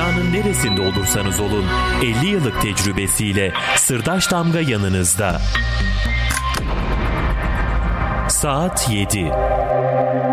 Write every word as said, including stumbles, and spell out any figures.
Dünyanın neresinde olursanız olun elli yıllık tecrübesiyle Sırdaş Damga yanınızda. Saat yedi.